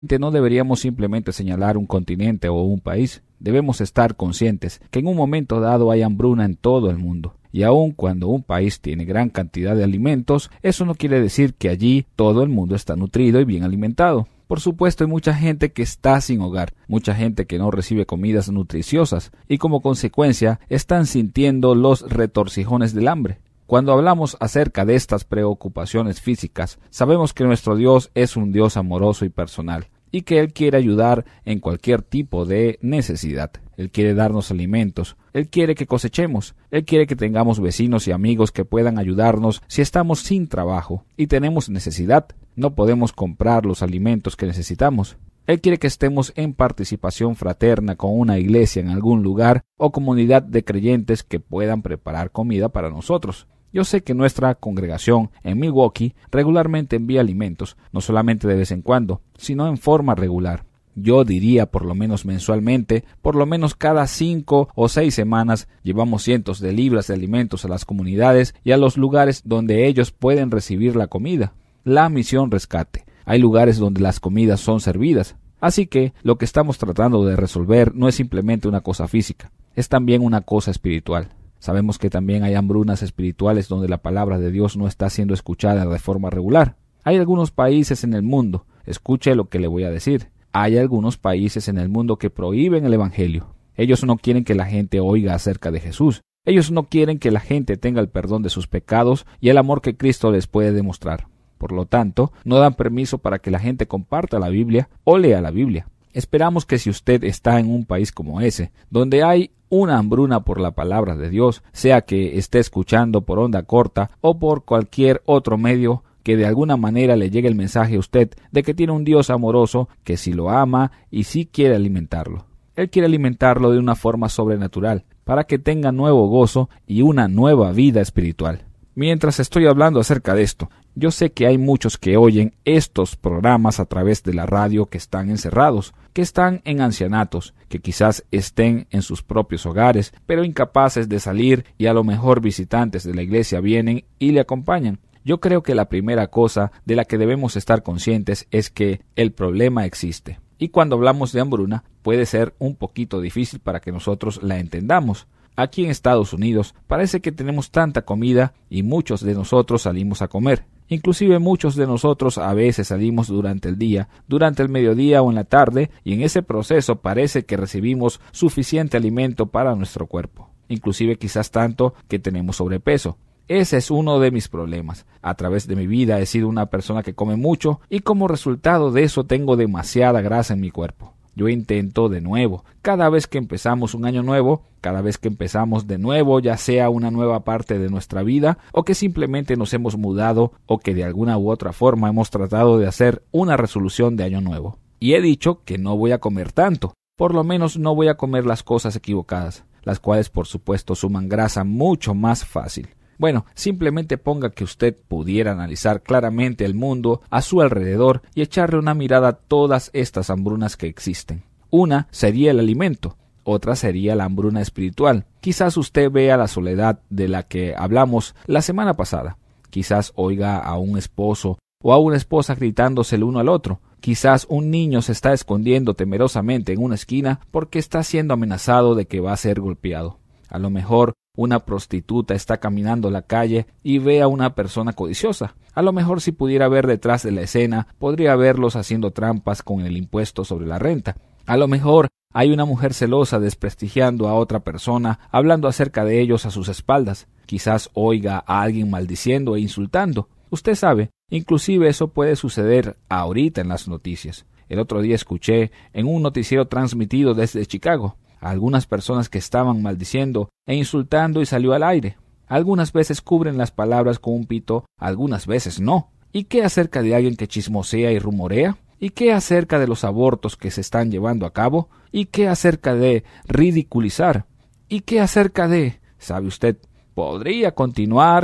No deberíamos simplemente señalar un continente o un país. Debemos estar conscientes que en un momento dado hay hambruna en todo el mundo. Y aun cuando un país tiene gran cantidad de alimentos, eso no quiere decir que allí todo el mundo está nutrido y bien alimentado. Por supuesto, hay mucha gente que está sin hogar, mucha gente que no recibe comidas nutriciosas y como consecuencia están sintiendo los retorcijones del hambre. Cuando hablamos acerca de estas preocupaciones físicas, sabemos que nuestro Dios es un Dios amoroso y personal, y que Él quiere ayudar en cualquier tipo de necesidad. Él quiere darnos alimentos, Él quiere que cosechemos, Él quiere que tengamos vecinos y amigos que puedan ayudarnos si estamos sin trabajo y tenemos necesidad. No podemos comprar los alimentos que necesitamos. Él quiere que estemos en participación fraterna con una iglesia en algún lugar o comunidad de creyentes que puedan preparar comida para nosotros. Yo sé que nuestra congregación en Milwaukee regularmente envía alimentos, no solamente de vez en cuando, sino en forma regular. Yo diría por lo menos mensualmente, por lo menos cada 5 o 6 semanas, llevamos cientos de libras de alimentos a las comunidades y a los lugares donde ellos pueden recibir la comida. La misión rescate. Hay lugares donde las comidas son servidas. Así que lo que estamos tratando de resolver no es simplemente una cosa física, es también una cosa espiritual. Sabemos que también hay hambrunas espirituales donde la palabra de Dios no está siendo escuchada de forma regular. Hay algunos países en el mundo, escuche lo que le voy a decir, hay algunos países en el mundo que prohíben el evangelio. Ellos no quieren que la gente oiga acerca de Jesús. Ellos no quieren que la gente tenga el perdón de sus pecados y el amor que Cristo les puede demostrar. Por lo tanto, no dan permiso para que la gente comparta la Biblia o lea la Biblia. Esperamos que si usted está en un país como ese, donde hay una hambruna por la palabra de Dios, sea que esté escuchando por onda corta o por cualquier otro medio, que de alguna manera le llegue el mensaje a usted de que tiene un Dios amoroso que sí lo ama y sí quiere alimentarlo. Él quiere alimentarlo de una forma sobrenatural, para que tenga nuevo gozo y una nueva vida espiritual. Mientras estoy hablando acerca de esto, yo sé que hay muchos que oyen estos programas a través de la radio que están encerrados, que están en ancianatos, que quizás estén en sus propios hogares, pero incapaces de salir y a lo mejor visitantes de la iglesia vienen y le acompañan. Yo creo que la primera cosa de la que debemos estar conscientes es que el problema existe. Y cuando hablamos de hambruna, puede ser un poquito difícil para que nosotros la entendamos. Aquí en Estados Unidos parece que tenemos tanta comida y muchos de nosotros salimos a comer. Inclusive muchos de nosotros a veces salimos durante el día, durante el mediodía o en la tarde, y en ese proceso parece que recibimos suficiente alimento para nuestro cuerpo. Inclusive quizás tanto que tenemos sobrepeso. Ese es uno de mis problemas. A través de mi vida he sido una persona que come mucho y como resultado de eso tengo demasiada grasa en mi cuerpo. Yo intento de nuevo, cada vez que empezamos un año nuevo, cada vez que empezamos de nuevo, ya sea una nueva parte de nuestra vida, o que simplemente nos hemos mudado, o que de alguna u otra forma hemos tratado de hacer una resolución de año nuevo. Y he dicho que no voy a comer tanto, por lo menos no voy a comer las cosas equivocadas, las cuales por supuesto suman grasa mucho más fácil. Bueno, simplemente ponga que usted pudiera analizar claramente el mundo a su alrededor y echarle una mirada a todas estas hambrunas que existen. Una sería el alimento, otra sería la hambruna espiritual. Quizás usted vea la soledad de la que hablamos la semana pasada. Quizás oiga a un esposo o a una esposa gritándose el uno al otro. Quizás un niño se está escondiendo temerosamente en una esquina porque está siendo amenazado de que va a ser golpeado. A lo mejor una prostituta está caminando la calle y ve a una persona codiciosa. A lo mejor si pudiera ver detrás de la escena, podría verlos haciendo trampas con el impuesto sobre la renta. A lo mejor hay una mujer celosa desprestigiando a otra persona, hablando acerca de ellos a sus espaldas. Quizás oiga a alguien maldiciendo e insultando. Usted sabe, inclusive eso puede suceder ahorita en las noticias. El otro día escuché en un noticiero transmitido desde Chicago a algunas personas que estaban maldiciendo e insultando y salió al aire. Algunas veces cubren las palabras con un pito, algunas veces no. ¿Y qué acerca de alguien que chismosea y rumorea? ¿Y qué acerca de los abortos que se están llevando a cabo? ¿Y qué acerca de ridiculizar? ¿Y qué acerca de, sabe usted, podría continuar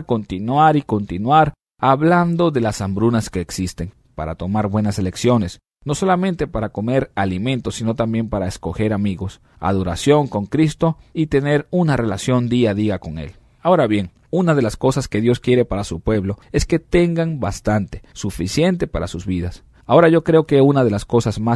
hablando de las hambrunas que existen para tomar buenas elecciones? No solamente para comer alimentos, sino también para escoger amigos, adoración con Cristo y tener una relación día a día con Él. Ahora bien, una de las cosas que Dios quiere para su pueblo es que tengan bastante, suficiente para sus vidas. Ahora yo creo que una de las cosas más